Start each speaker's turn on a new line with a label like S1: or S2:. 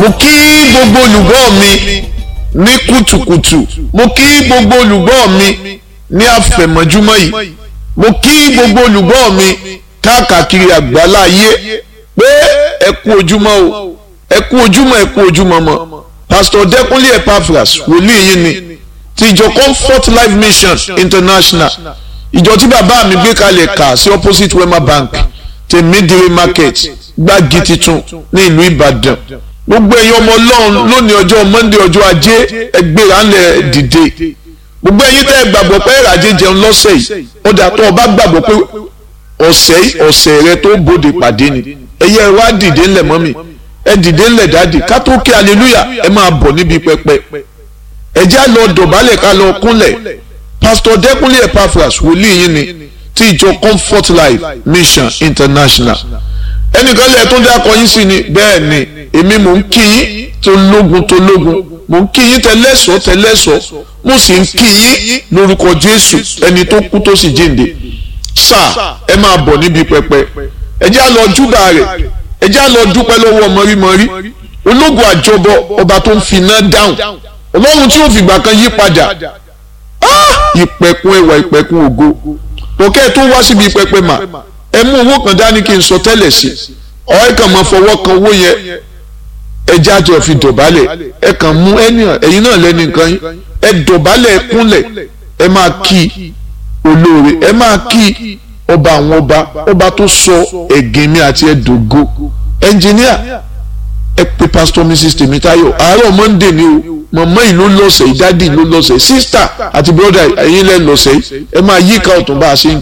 S1: mo kí gbogbo olùgbọ́ mi ní kùtùkùtù, mo kí gbogbo olùgbọ́ mi ní àfẹ̀mọ́júmọ́ yìí, mo kí gbogbo olùgbọ́ mi káàkiri àgbálá ayé pé ẹ kú ojúmọ́ o, ẹ kú ojúmọ́, ẹ kú ojúmọ́ mọ́. Pastor Dẹ́kunlé Epaphras wòlíì yìí ni ti ìjọ Comfort Life Mission International, ìjọ tí bàbá mi gbé kalẹ̀ kà sí opposite Wema Bank Tèmídìrí market Gbági titun ní ìlú Ìbàdàn. Gbogbo ẹ̀yin ọmọ Ọlọ́run lónìí ọjọ́ Monday ọjọ́ Ajé ẹgbẹ́ra ńlẹ̀ dìde. Gbogbo ẹ̀yin tẹ́ ẹ gbàgbọ́ pé ìrajé jẹun lọ́sẹ̀ yìí ó dà tó o bá gbàgbọ́ pé ọ̀sẹ̀ rẹ tó bòde pàdé ni ẹ̀yẹ wá dìde ńlẹ̀ mọ́mì, ẹ dìde ńlẹ̀ dáàdì ká tó kí hallelujah ẹ máa bọ̀ níbi pẹpẹ. Ẹ jẹ́ lọ dọ̀bálẹ̀ ká lọ kúnlẹ̀. Pastor Dẹ́kunlé Epaphras wòlíì yìí ni ti ìjọ Comfort Life Mission International. Ẹnìkan lẹ́ẹ̀ tó dákọ yín sí ni bẹ́ẹ̀ ni èmi mò ń kí yín tó lógun mò ń kí yín tẹ́lẹ̀sọ́ mo sì ń kí yín lórúkọ Jésù ẹni tó kú tó sì jíǹde. Sáà ẹ máa bọ̀ níbi pẹpẹ, ẹ jẹ́ lọ júbà rẹ̀, ẹ jẹ́ lọ dúpẹ́ lọ́wọ́ mọ́rímọ́rí ológun àjọbọ ọba tó ń fi iná dáhùn, Ọlọ́run tí ó fìgbà kan yí padà, ìpẹ̀kun ẹwà ìpẹ̀kun ògo. Òkè tó wá síbi pẹpẹ mà ẹ mú owó kan dání kí n sọ tẹ́lẹ̀ sí ọ̀rẹ́ kan máa fọwọ́ kan owó yẹn ẹ jájọ fi dọ̀bálẹ̀ ẹ kàn mú ẹ̀yin náà lẹ́nu nǹkan yín ẹ dọ̀bálẹ̀ ẹ kúnlẹ̀ ẹ máa kí olóore, ẹ máa kí ọba àwọn ọba tó sọ ẹ̀gìn mi àti ẹ̀dògo. Ẹnjìníà ẹ pe Pastor Mrs. Tèmítáyọ̀ àárọ̀ Monday ni o, mọ̀mọ́ yìí ló lọ́sẹ̀ yìí, dádì ló lọ́sẹ̀ yìí, sísítà àti bọ́dà ẹ̀yin lẹ́ lọ́sẹ̀ yìí, ẹ máa yíká ọ̀tún bá a ṣe ń